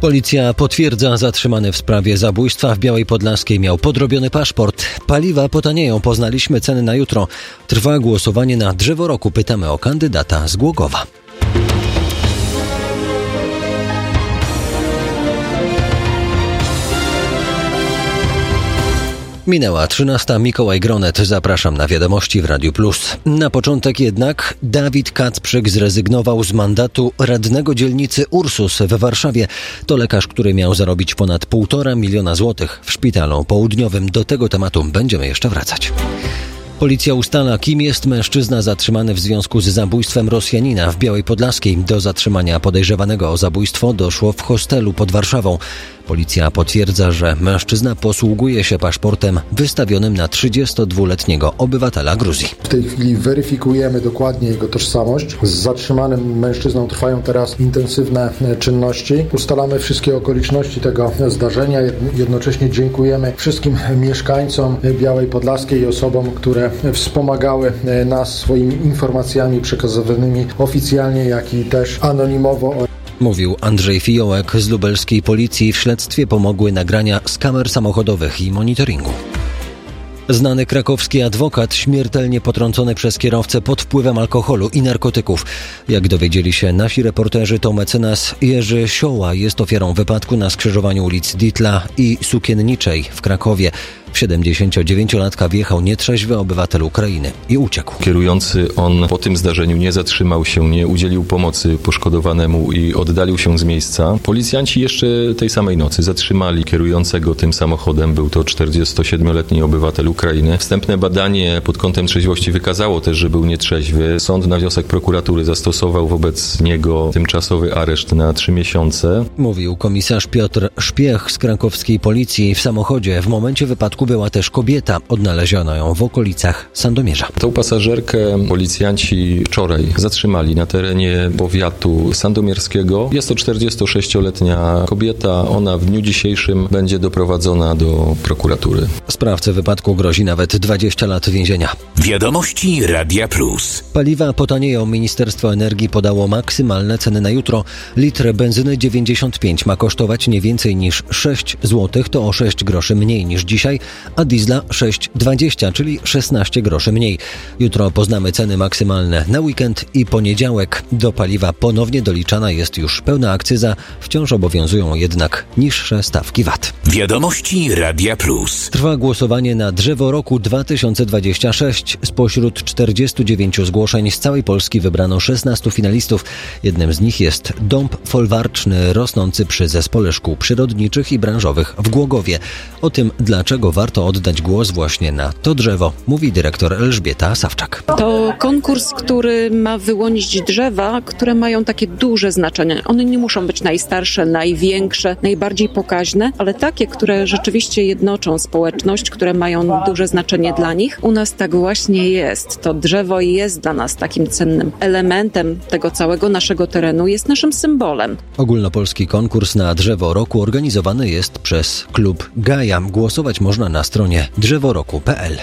Policja potwierdza, zatrzymany w sprawie zabójstwa w Białej Podlaskiej miał podrobiony paszport. Paliwa potanieją, poznaliśmy ceny na jutro. Trwa głosowanie na drzewo roku. Pytamy o kandydata z Głogowa. Minęła 13. Mikołaj Gronet. Zapraszam na wiadomości w Radiu Plus. Na początek jednak Dawid Kacprzyk zrezygnował z mandatu radnego dzielnicy Ursus w Warszawie. To lekarz, który miał zarobić ponad 1,5 miliona złotych w szpitalu południowym. Do tego tematu będziemy jeszcze wracać. Policja ustala, kim jest mężczyzna zatrzymany w związku z zabójstwem Rosjanina w Białej Podlaskiej. Do zatrzymania podejrzewanego o zabójstwo doszło w hostelu pod Warszawą. Policja potwierdza, że mężczyzna posługuje się paszportem wystawionym na 32-letniego obywatela Gruzji. W tej chwili weryfikujemy dokładnie jego tożsamość. Z zatrzymanym mężczyzną trwają teraz intensywne czynności. Ustalamy wszystkie okoliczności tego zdarzenia. Jednocześnie dziękujemy wszystkim mieszkańcom Białej Podlaskiej i osobom, które wspomagały nas swoimi informacjami przekazywanymi oficjalnie, jak i też anonimowo. Mówił Andrzej Fiołek z lubelskiej policji. W śledztwie pomogły nagrania z kamer samochodowych i monitoringu. Znany krakowski adwokat śmiertelnie potrącony przez kierowcę pod wpływem alkoholu i narkotyków. Jak dowiedzieli się nasi reporterzy, to mecenas Jerzy Sioła jest ofiarą wypadku na skrzyżowaniu ulic Ditla i Sukienniczej w Krakowie. W 79-latka wjechał nietrzeźwy obywatel Ukrainy i uciekł. Kierujący on po tym zdarzeniu nie zatrzymał się, nie udzielił pomocy poszkodowanemu i oddalił się z miejsca. Policjanci jeszcze tej samej nocy zatrzymali kierującego tym samochodem. Był to 47-letni obywatel Ukrainy. Wstępne badanie pod kątem trzeźwości wykazało też, że był nietrzeźwy. Sąd na wniosek prokuratury zastosował wobec niego tymczasowy areszt na 3 miesiące. Mówił komisarz Piotr Szpiech z krakowskiej policji. W samochodzie w momencie wypadku była też kobieta. Odnaleziono ją w okolicach Sandomierza. Tą pasażerkę policjanci wczoraj zatrzymali na terenie powiatu sandomierskiego. Jest to 46-letnia kobieta. Ona w dniu dzisiejszym będzie doprowadzona do prokuratury. Sprawcy wypadku grozi nawet 20 lat więzienia. Wiadomości Radia Plus. Paliwa potanieją. Ministerstwo Energii podało maksymalne ceny na jutro. Litr benzyny 95 ma kosztować nie więcej niż 6 zł, to o 6 groszy mniej niż dzisiaj, a diesla 6,20, czyli 16 groszy mniej. Jutro poznamy ceny maksymalne na weekend i poniedziałek. Do paliwa ponownie doliczana jest już pełna akcyza, wciąż obowiązują jednak niższe stawki VAT. Wiadomości Radia Plus. Trwa głosowanie na drzewo roku 2026. Spośród 49 zgłoszeń z całej Polski wybrano 16 finalistów. Jednym z nich jest dąb folwarczny rosnący przy Zespole Szkół Przyrodniczych i Branżowych w Głogowie. O tym, dlaczego warto oddać głos właśnie na to drzewo, mówi dyrektor Elżbieta Sawczak. To konkurs, który ma wyłonić drzewa, które mają takie duże znaczenie. One nie muszą być najstarsze, największe, najbardziej pokaźne, ale takie, które rzeczywiście jednoczą społeczność, które mają duże znaczenie dla nich. U nas tak właśnie jest. To drzewo jest dla nas takim cennym elementem tego całego naszego terenu, jest naszym symbolem. Ogólnopolski konkurs na drzewo roku organizowany jest przez klub Gaja. Głosować można na stronie drzeworoku.pl.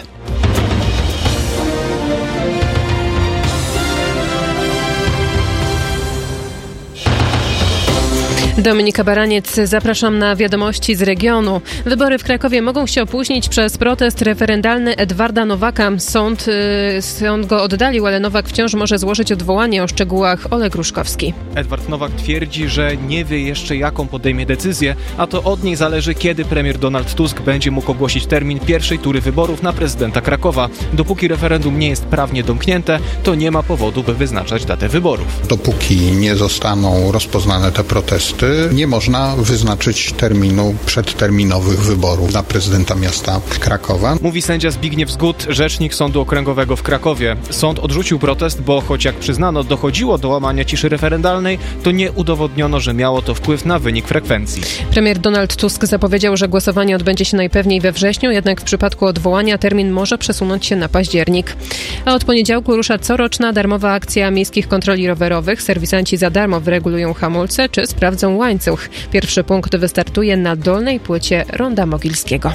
Dominika Baraniec, zapraszam na wiadomości z regionu. Wybory w Krakowie mogą się opóźnić przez protest referendalny Edwarda Nowaka. Sąd go oddalił, ale Nowak wciąż może złożyć odwołanie. O szczegółach Oleg Ruszkowski. Edward Nowak twierdzi, że nie wie jeszcze, jaką podejmie decyzję, a to od niej zależy, kiedy premier Donald Tusk będzie mógł ogłosić termin pierwszej tury wyborów na prezydenta Krakowa. Dopóki referendum nie jest prawnie domknięte, to nie ma powodu, by wyznaczać datę wyborów. Dopóki nie zostaną rozpoznane te protesty, nie można wyznaczyć terminu przedterminowych wyborów na prezydenta miasta Krakowa. Mówi sędzia Zbigniew Zgód, rzecznik Sądu Okręgowego w Krakowie. Sąd odrzucił protest, bo choć jak przyznano dochodziło do łamania ciszy referendalnej, to nie udowodniono, że miało to wpływ na wynik frekwencji. Premier Donald Tusk zapowiedział, że głosowanie odbędzie się najpewniej we wrześniu, jednak w przypadku odwołania termin może przesunąć się na październik. A od poniedziałku rusza coroczna darmowa akcja miejskich kontroli rowerowych. Serwisanci za darmo wyregulują hamulce czy sprawdzą łańcuch. Pierwszy punkt wystartuje na dolnej płycie Ronda Mogilskiego.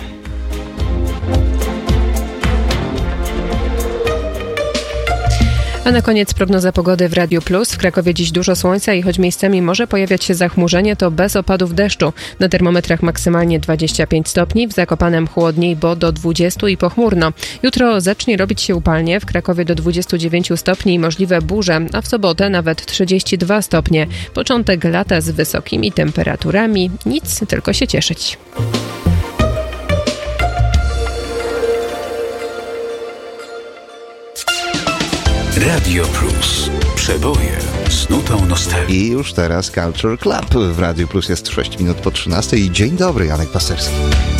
A na koniec prognoza pogody w Radiu Plus. W Krakowie dziś dużo słońca i choć miejscami może pojawiać się zachmurzenie, to bez opadów deszczu. Na termometrach maksymalnie 25 stopni, w Zakopanem chłodniej, bo do 20 i pochmurno. Jutro zacznie robić się upalnie, w Krakowie do 29 stopni i możliwe burze, a w sobotę nawet 32 stopnie. Początek lata z wysokimi temperaturami. Nic, tylko się cieszyć. Radio Plus. Przeboje z nutą nostalgii. I już teraz Culture Club w Radiu Plus jest 6 minut po 13 i dzień dobry, Janek Pasterski.